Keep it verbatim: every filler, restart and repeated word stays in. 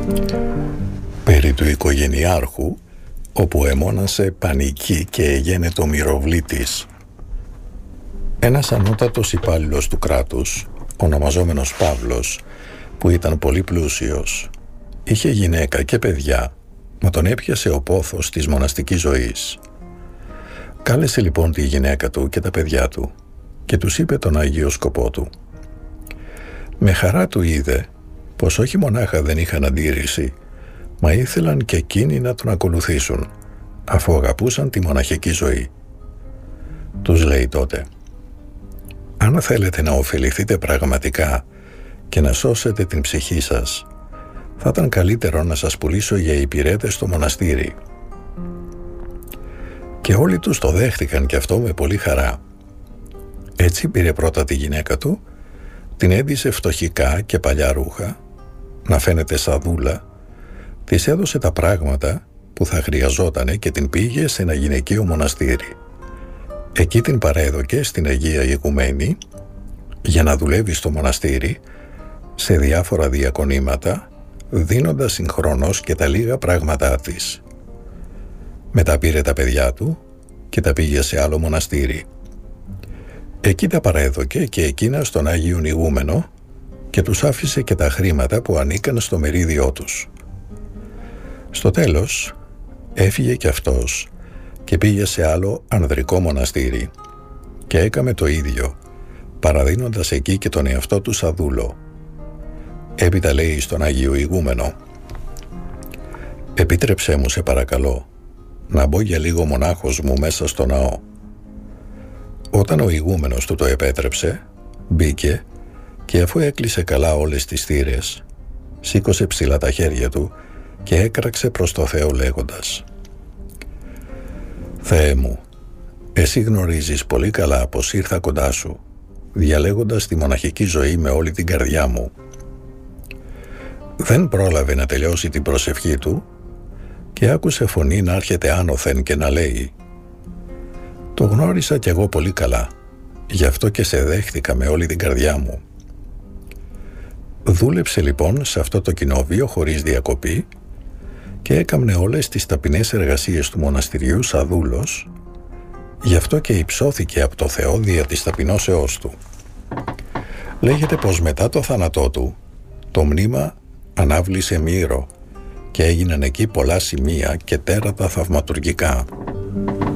Περί του οικογενειάρχου, όπου εμώνασε πανική και εγένετο το μυροβλήτης. Ένας ανώτατος υπάλληλος του κράτους, ονομαζόμενος Παύλος, που ήταν πολύ πλούσιος, είχε γυναίκα και παιδιά, μα τον έπιασε ο πόθος της μοναστικής ζωής. Κάλεσε λοιπόν τη γυναίκα του και τα παιδιά του και τους είπε τον Άγιο σκοπό του. Με χαρά του είδε πως όχι μονάχα δεν είχαν αντίρρηση, μα ήθελαν και εκείνοι να τον ακολουθήσουν, αφού αγαπούσαν τη μοναχική ζωή. Τους λέει τότε: «Αν θέλετε να ωφεληθείτε πραγματικά και να σώσετε την ψυχή σας, θα ήταν καλύτερο να σας πουλήσω για υπηρέτες στο μοναστήρι». Και όλοι τους το δέχτηκαν και αυτό με πολύ χαρά. Έτσι πήρε πρώτα τη γυναίκα του, την έντυσε φτωχικά και παλιά ρούχα, να φαίνεται σαν δούλα, της έδωσε τα πράγματα που θα χρειαζότανε και την πήγε σε ένα γυναικείο μοναστήρι. Εκεί την παρέδωκε στην Αγία Ηγουμένη για να δουλεύει στο μοναστήρι σε διάφορα διακονήματα, δίνοντας συγχρόνως και τα λίγα πράγματά της. Μετά πήρε τα παιδιά του και τα πήγε σε άλλο μοναστήρι. Εκεί τα παρέδωκε και εκείνα στον Άγιον Ηγούμενο και τους άφησε και τα χρήματα που ανήκαν στο μερίδιό τους. Στο τέλος έφυγε κι αυτός και πήγε σε άλλο ανδρικό μοναστήρι και έκαμε το ίδιο, παραδίνοντας εκεί και τον εαυτό του σαν δούλο. Έπειτα λέει στον Άγιο Ηγούμενο: «Επίτρεψέ μου, σε παρακαλώ, να μπω για λίγο μονάχος μου μέσα στο ναό». Όταν ο ηγούμενος του το επέτρεψε, μπήκε και αφού έκλεισε καλά όλες τις θύρες, σήκωσε ψηλά τα χέρια του και έκραξε προς το Θεό λέγοντας: «Θεέ μου, εσύ γνωρίζεις πολύ καλά πως ήρθα κοντά σου, διαλέγοντας τη μοναχική ζωή με όλη την καρδιά μου». Δεν πρόλαβε να τελειώσει την προσευχή του και άκουσε φωνή να έρχεται άνωθεν και να λέει: «Το γνώρισα κι εγώ πολύ καλά, γι' αυτό και σε δέχτηκα με όλη την καρδιά μου». Δούλεψε λοιπόν σε αυτό το κοινόβιο χωρίς διακοπή και έκαμνε όλες τις ταπεινές εργασίες του μοναστηριού σαν δούλος, γι' αυτό και υψώθηκε από το Θεό δια της ταπεινώσεώς του. Λέγεται πως μετά το θάνατό του το μνήμα ανάβλησε Μύρο και έγιναν εκεί πολλά σημεία και τέρατα θαυματουργικά.